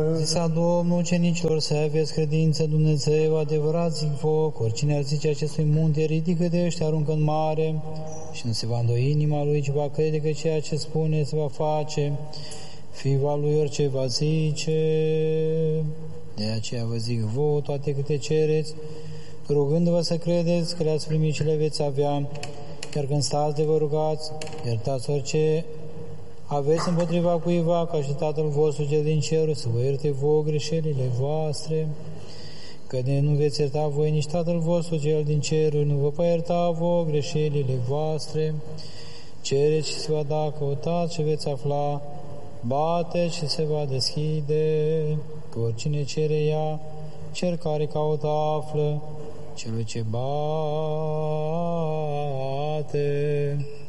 Zisa Domnul ucenicilor să aveți credință, Dumnezeu adevărat zic foc, oricine ar zice acestui munte, ridică-te și te aruncă în mare, și nu se va îndoi inima lui, ci va crede că ceea ce spune se va face, fiva lui orice va zice. De aceea vă zic vouă toate câte cereți, rugându-vă să credeți că le-ați primit și le veți avea, iar când stați de vă rugați, iertați orice aveți împotriva cuiva, ca și Tatăl vostru cel din cer să vă ierte vouă greșelile voastre, că de nu veți ierta voi, nici Tatăl vostru cel din cer nu vă va ierta vouă greșelile voastre. Cereți și se va da, căutați și veți afla, bateți și se va deschide, că oricine cere ea, cel care caută află, celui ce bate.